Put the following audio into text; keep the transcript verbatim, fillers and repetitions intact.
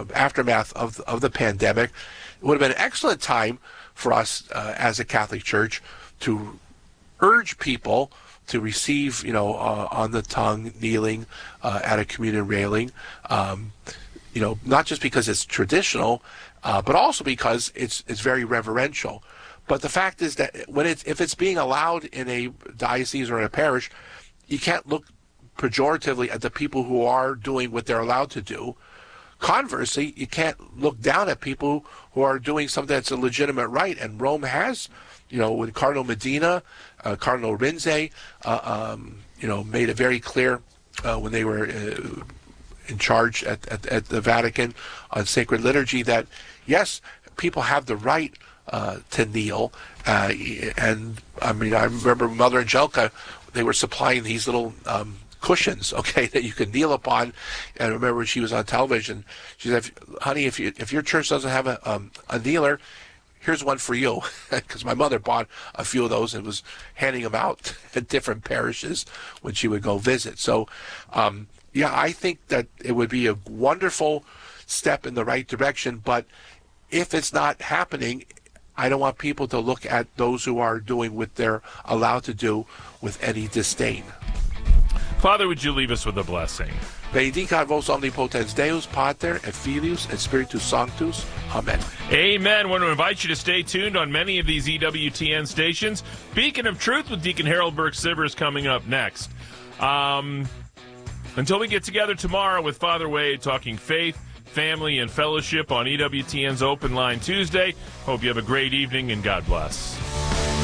aftermath of of the pandemic, it would have been an excellent time for us uh, as a Catholic Church to urge people to receive, you know, uh, on the tongue, kneeling uh, at a communion railing, um, you know, not just because it's traditional, uh, but also because it's it's very reverential. But the fact is that when it's if it's being allowed in a diocese or in a parish, you can't look pejoratively at the people who are doing what they're allowed to do. Conversely, you can't look down at people who are doing something that's a legitimate right. And Rome has, you know, with Cardinal Medina, uh, Cardinal Rinze, uh, um, you know, made it very clear uh, when they were uh, in charge at, at, at the Vatican on sacred liturgy that, yes, people have the right uh, to kneel. Uh, and, I mean, I remember Mother Angelica, they were supplying these little um, cushions, okay, that you could kneel upon. And I remember when she was on television, she said, honey, if you, if your church doesn't have a, um, a kneeler, here's one for you. Because my mother bought a few of those and was handing them out at different parishes when she would go visit. So, um, yeah, I think that it would be a wonderful step in the right direction. But if it's not happening, I don't want people to look at those who are doing what they're allowed to do with any disdain. Father, would you leave us with a blessing? Benedicat vos omnipotens Deus, Pater, et Filius, et Spiritus Sanctus. Amen. Amen. I want to invite you to stay tuned on many of these E W T N stations. Beacon of Truth with Deacon Harold Burke-Sivers coming up next. Um, until we get together tomorrow with Father Wade talking faith, family, and fellowship on E W T N's Open Line Tuesday, hope you have a great evening and God bless.